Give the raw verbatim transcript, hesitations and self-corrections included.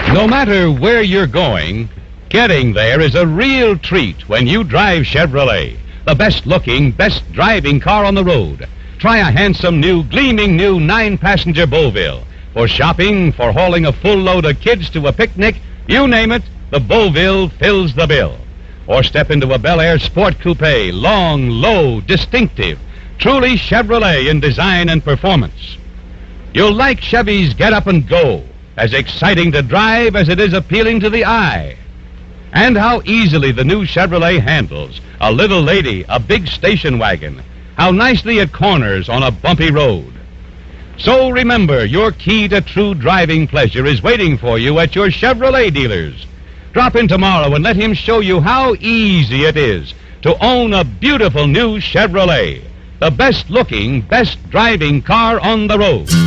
No matter where you're going, getting there is a real treat when you drive Chevrolet, the best-looking, best-driving car on the road. Try a handsome new, gleaming new nine-passenger Beauville. For shopping, for hauling a full load of kids to a picnic, you name it, the Beauville fills the bill. Or step into a Bel Air Sport Coupe, long, low, distinctive, truly Chevrolet in design and performance. You'll like Chevy's Get Up and Go, as exciting to drive as it is appealing to the eye. And how easily the new Chevrolet handles a little lady, a big station wagon. How nicely it corners on a bumpy road. So remember, your key to true driving pleasure is waiting for you at your Chevrolet dealers. Drop in tomorrow and let him show you how easy it is to own a beautiful new Chevrolet, the best-looking, best-driving car on the road.